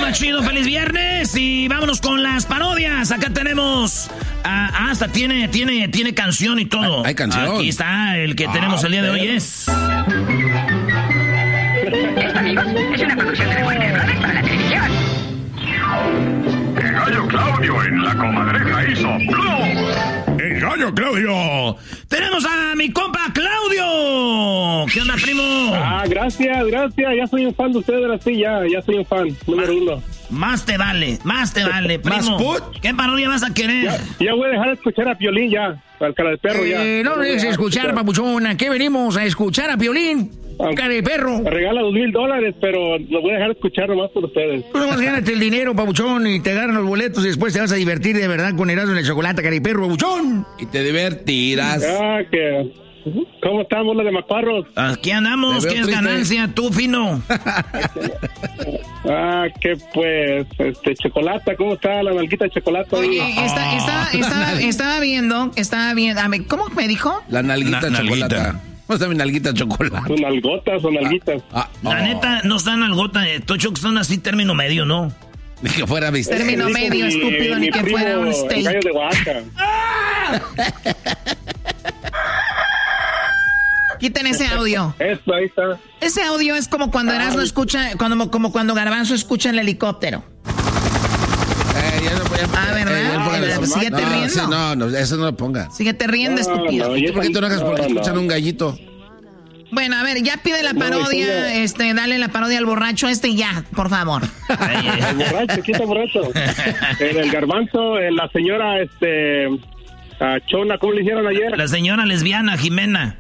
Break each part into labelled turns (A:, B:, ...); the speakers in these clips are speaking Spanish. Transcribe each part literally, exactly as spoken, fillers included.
A: más chido, feliz viernes y vámonos con las parodias. Acá tenemos, ah, hasta tiene, tiene, tiene canción y todo.
B: Hay canción.
A: Aquí está, el que ah, tenemos el día de hoy es...
C: Esto, amigos, es una producción de la Fuente de Brothers para la televisión.
D: El gallo Claudio en la comadreja hizo ¡Club!
A: ¡El gallo Claudio! ¡Tenemos a mi compa Claudio! ¿Qué onda, primo?
E: Ah, gracias, gracias. Ya soy un fan de ustedes, así ya, ya soy un fan, número
A: más,
E: uno.
A: Más te vale, más te vale, primo. ¿Más put? ¿Qué parodia vas a querer?
E: Ya, ya voy a dejar de escuchar a Piolín ya, al cara de perro
A: eh,
E: ya.
A: No dejes de escuchar, papuchón. ¿A qué venimos? ¿A escuchar a Piolín? Cara de perro.
E: Me regala dos mil dólares, pero lo voy a dejar de escuchar nomás por ustedes.
A: Tú nomás gánate el dinero, papuchón, y te agarran los boletos y después te vas a divertir de verdad con Erasmo en el chocolate, cara de perro, papuchón.
B: Y te divertirás.
E: Ah, que... ¿Cómo estamos los de Macuarros?
A: Aquí andamos, ¿qué es ganancia? Tú, fino.
E: Ah, que pues, este, Chocolata, ¿cómo está la nalguita de Chocolata?
F: Oye, está, está, estaba, estaba viendo, estaba viendo, a ver, ¿cómo me dijo?
B: La nalguita de Chocolata. ¿Cómo está mi nalguita de chocolate?
E: Son nalgotas o nalguitas.
B: Ah, ah,
A: la
B: oh.
A: neta, no están nalgota, eh, Tocho, que son así término medio, ¿no?
B: Ni que fuera viste.
F: Término medio, mi, estúpido, mi ni que fuera un steak.
E: Gallo de Oaxaca.
F: Quiten ese audio.
E: Eso, ahí está.
F: Ese audio es como cuando Erasmo escucha, cuando, como cuando Garbanzo escucha el helicóptero.
B: Eh, ya no, ya,
F: ah, ¿verdad?
B: Eh, ya,
F: eh, pues síguete
B: no,
F: riendo.
B: Sí, no, no, eso no lo ponga.
F: Síguete riendo, no, estúpido.
E: No,
B: ¿Y por qué tú no hagas porque no, escuchan no. un gallito?
F: Bueno, a ver, ya pide la parodia, no, este, dale la parodia al borracho este y ya, por favor.
E: El borracho, ¿quién está borracho? El, el Garbanzo, la señora, este, Chona, ¿cómo le hicieron ayer?
A: La señora lesbiana, Jimena.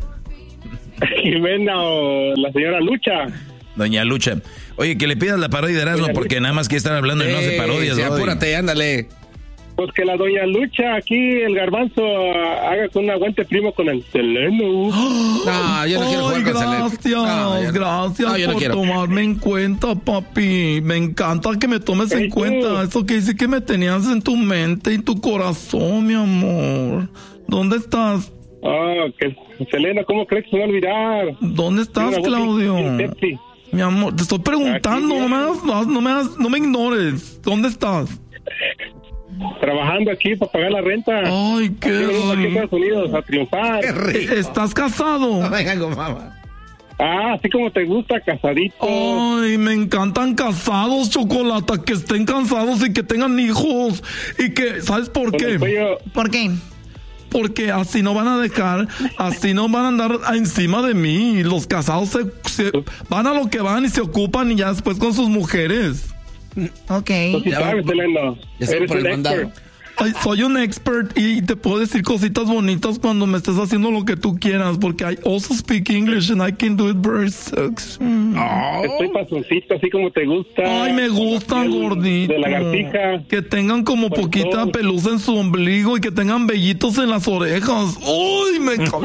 E: Jimena o la señora Lucha.
A: Doña Lucha. Oye, que le pidas la parodia de Erasmo porque nada más que estar hablando y no hace parodias.
B: Sí, apúrate, ándale.
E: Pues que la doña Lucha, aquí el Garbanzo, haga con un aguante primo con el Seleno.
B: No, yo no
G: Ay,
B: quiero jugar con
G: gracias,
B: Seleno. No,
G: gracias
B: no,
G: por
B: no
G: tomarme en cuenta, papi. Me encanta que me tomes en
E: Hey,
G: cuenta. Eso que dice que me tenías en tu mente y tu corazón, mi amor. ¿Dónde estás?
E: Ah, que Selena, ¿cómo crees que se va a olvidar?
G: ¿Dónde estás, Claudio? Mi amor, te estoy preguntando, aquí, no, me hagas, no, me hagas, no me ignores. ¿Dónde estás?
E: Trabajando aquí para pagar la renta.
G: Ay, qué
E: rico. Aquí en Estados Unidos a triunfar.
G: Qué rico. ¿Estás casado?
B: No venga con mamá.
E: Ah, así como te gusta, casadito.
G: Ay, me encantan casados, Chocolata, que estén casados y que tengan hijos. Y que, ¿sabes por
E: Con
G: qué?
E: Cuello...
F: ¿Por qué?
G: Porque así no van a dejar, así no van a andar encima de mí. Los casados se, se van a lo que van y se ocupan y ya después con sus mujeres.
F: Ok.
E: Ya sabes, Selena. Eres un expert.
G: Ay, soy un expert y te puedo decir cositas bonitas cuando me estés haciendo lo que tú quieras, porque I also speak English and I can do it very sexy.
E: Oh. Estoy pasoncito, así como te gusta.
G: Ay, me gustan gorditos.
E: De lagartija.
G: Que tengan como
E: Por
G: poquita
E: todo.
G: pelusa en su ombligo y que tengan vellitos en las orejas. Uy, me
F: Oh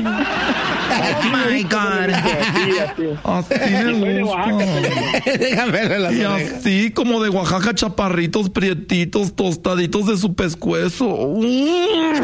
F: my God.
E: Así, así.
G: Así me gusta.
B: Déjame las
G: Y
B: orejas.
G: así como de Oaxaca, chaparritos, prietitos, tostaditos de su pescuezo. Mm.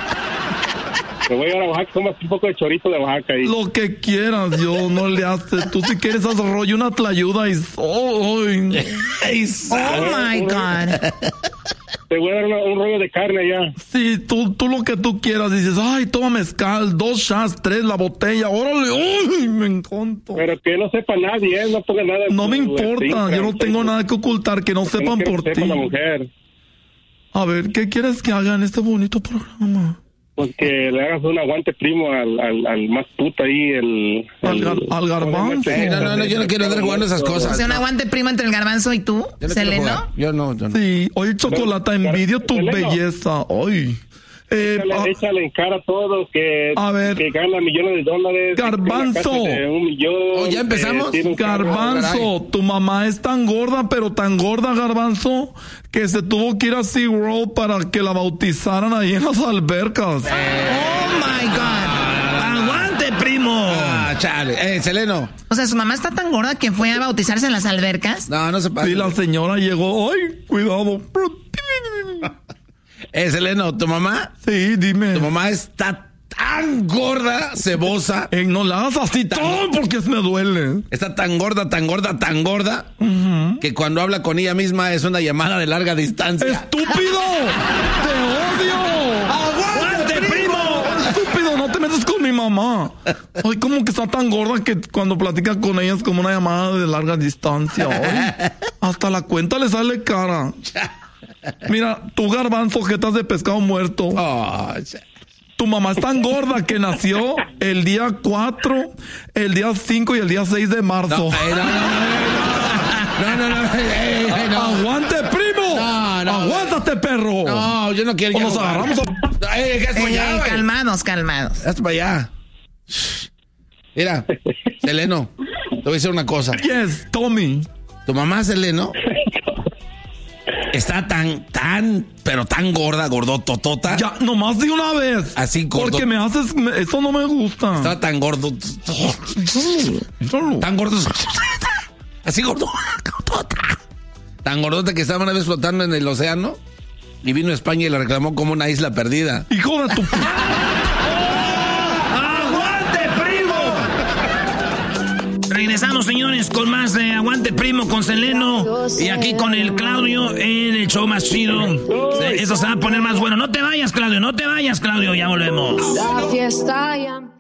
E: Te voy a ir a Oaxaca, comas un poco de chorizo de Oaxaca ahí.
G: Lo que quieras, yo no le hace. Tú si quieres haz rollo una tlayuda y... Oh, ay.
F: Oh my God.
E: Te voy a dar una, un rollo de carne allá.
G: Sí, tú, tú lo que tú quieras. Dices, ay, toma mezcal, dos shots, tres, la botella. Órale, uy, me encanta.
E: Pero que no sepa nadie, ¿eh? No ponga nada.
G: No me
E: en tu
G: importa,
E: Instagram,
G: yo no tengo
E: Facebook.
G: nada que ocultar, que no
E: Que
G: sepan
E: no
G: por
E: que
G: ti.
E: sepa la mujer.
G: A ver, ¿qué quieres que haga en este bonito programa?
E: Pues que le hagas un aguante primo al, al, al más puto ahí, el...
G: Al,
E: el
G: gar- al Garbanzo.
B: Eh, no, no, no, yo no quiero andar jugando esas
F: O
B: cosas.
F: sea, un aguante primo entre el Garbanzo y tú,
B: Yo no quiero
F: Seleno.
B: jugar. Yo no, yo no.
G: Sí, oye, Chocolata, envidio tu
E: Seleno.
G: belleza. Ay. Eh,
E: Échale,
G: ah,
E: échale en cara todo, que,
G: A ver.
E: que gana millones de dólares.
G: Garbanzo.
E: que tiene una casa de un millón,
B: Oh, ¿ya empezamos?
E: que tiene un carro.
G: Garbanzo, tu mamá es tan gorda, pero tan gorda, Garbanzo, que se tuvo que ir a SeaWorld para que la bautizaran ahí en las albercas.
F: Oh my God.
A: ¡Aguante, primo!
B: Ah, chale. Eh, Seleno.
F: O sea, su mamá está tan gorda que fue a bautizarse en las albercas.
B: No, no se pasa.
G: Sí, la señora llegó. Ay, cuidado.
B: Eh, Seleno, ¿tu mamá?
G: Sí, dime.
B: Tu mamá está tan gorda, cebosa.
G: Eh, no la hagas así todo porque me duele.
B: Está tan gorda, tan gorda, tan gorda,
G: Uh-huh.
B: que cuando habla con ella misma es una llamada de larga distancia.
G: ¡Estúpido! ¡Te odio!
B: ¡Aguante, primo!
G: ¡Estúpido! No te metas con mi mamá. Ay, como que está tan gorda que cuando platica con ella es como una llamada de larga distancia. Ay, hasta la cuenta le sale cara. Mira, tu garbanzo, jetas de pescado muerto.
B: Oh,
G: Tu mamá es tan gorda que nació el día cuatro, el día cinco y el día seis de marzo.
B: no, eh, no, no, no, no, no, no, eh, eh, no.
G: ¡Aguante, primo!
B: No, no,
G: ¡Aguántate, perro!
B: No, yo no quiero.
G: O
B: ya
G: nos
B: jugar.
G: agarramos a...
B: Eh, ¿qué es para
F: Ey,
B: allá,
F: ey,
B: güey?
F: calmados, calmados.
B: Hazte para allá. Mira, Seleno, te voy a decir una cosa.
G: Yes, Tommy.
B: Tu mamá, Seleno, está tan, tan, pero tan gorda, gordototota.
G: Ya, nomás de una vez.
B: Así gordo.
G: Porque me haces... me- eso no me gusta.
B: Estaba tan gordo. Tan gordo. Así gordo. Tan gordota que estaba una vez flotando en el océano. Y vino a España y la reclamó como una isla perdida.
G: Hijo de tu...
A: ¡Aguante, primo! Regresamos, señores, con más de Aguante, primo, con Seleno. Y aquí con el Claudio en el show más chido. Eso se va a poner más bueno. No te vayas, Claudio, no te vayas, Claudio. Ya volvemos.
H: La fiesta ya